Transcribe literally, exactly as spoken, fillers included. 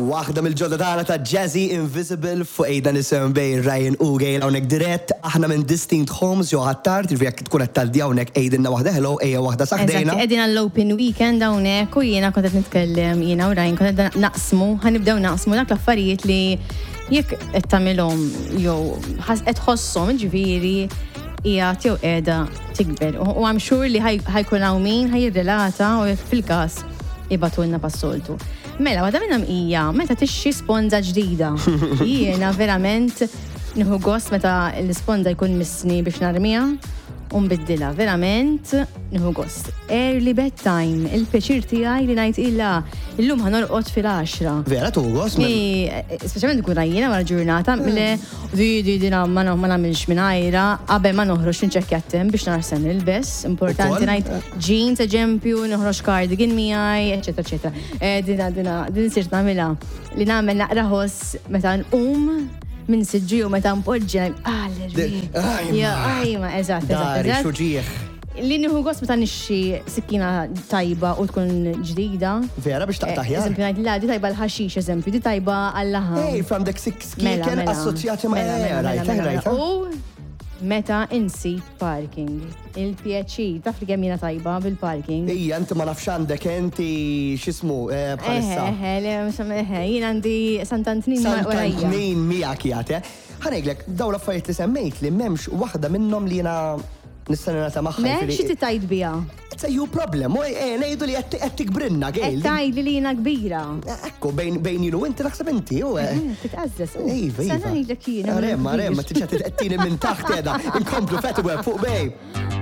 Waħda mill-ġodda tagħna ta' Jazzy Invisible fuq ejda nisem bej Ryan u Gail hawnhekk dirett, aħna minn Distinct Homes jew ħattart, irri jekk tkun qed tgħaddi hawnhekk ejdilna waħda hello ejja waħda saħdejna. Qegħdin għall-open weekend hawnhekk u jiena kont qed nitkellem jiena u Ryan kont qed naqsmu, ħanibdew naqsmu dak l-affarijiet li jekk qed tagħmilhom jew qed tħosshom ġifieri hija jew qiegħda tikber. U I'm sure li ħajkun hawn min ħajirrelata u fil-każ ibatulna pas-soltu. Mela, għada minnam ija, meta tixxi sponza ġdida. Jiena verament nieħu gost meta l-sponza jkun misni biex narmija, unbiddila, verament nieħu gost. Early bedtime, il-peċir tiegħi li ngħid illa, illum ħanorqod fil-għaxra. Vera tu gost? Speċjalment ikun rajjina wara ġurnata, mille di di di ma nagħmilx mingħajra, qabel ma noħroġ ninċekkjattem biex narsem il-bess. Importanti ngħid jeans eġempju, noħroġ cardigan miegħi, eċetera, eċetera. Dina dina din sirt nagħmilha li nagħmel naqra ħoss meta nqum min siġġi u meta mpoġġi għal-irri. Ja, ajma, eżatt, eżatt. Dari xuġieħ. Li nieħu gost meta nixxi sikkina tajba u tkun ġdida. Vera biex taqtaħjar? Eżempju ngħid la di tajba l-ħaxix eżempju, di tajba għall-laħam. Hey, from the six kieken assoċjati ma' rajta. U meta insi parking. Il-pjaċir, taf li kemm jiena tajba bil-parking. Ija, inti ma nafx għandek inti x'ismu bħalissa. Eħe, eħe, eħe, jien għandi santantnin warajja. Santantnin miegħek jagħti. Ħaneglek, daw l-affarijiet li semmejt li m'hemmx waħda minnhom li jiena nistenna ta' magħha. Le, xi titajt biha? It's a you problem. Ngħidu li qed tikbrinna Gail. Qed tgħid li jiena kbira. Ekku bejn bejn jienu inti naħseb inti u titqażżes. Iva, iva. Sa ngħidlek jiena. Remma, remma, tiġa titqettini minn taħt qiegħda. Inkomplu fetweb fuq bej.